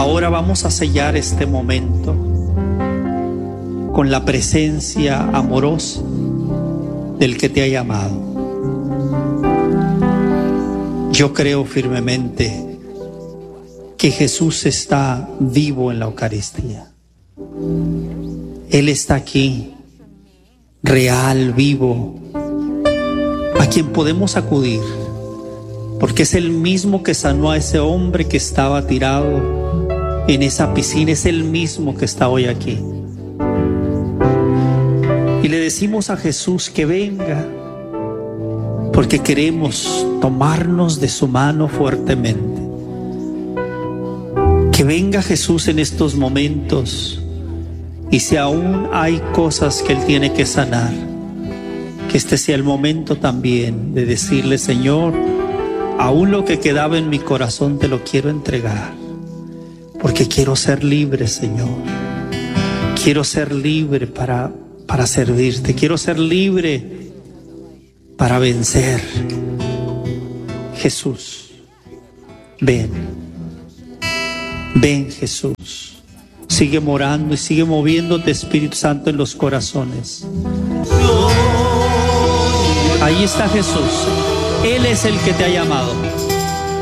Ahora vamos a sellar este momento con la presencia amorosa del que te ha llamado. Yo creo firmemente que Jesús está vivo en la Eucaristía. Él está aquí, real, vivo, a quien podemos acudir, porque es el mismo que sanó a ese hombre que estaba tirado en esa piscina, es el mismo que está hoy aquí. Y le decimos a Jesús que venga, porque queremos tomarnos de su mano fuertemente. Que venga Jesús en estos momentos, y si aún hay cosas que Él tiene que sanar, que este sea el momento también de decirle: Señor, aún lo que quedaba en mi corazón te lo quiero entregar, porque quiero ser libre, Señor. Quiero ser libre para servirte. Quiero ser libre para vencer. Jesús, ven. Ven, Jesús. Sigue morando y sigue moviéndote, Espíritu Santo, en los corazones. Ahí está Jesús. Él es el que te ha llamado.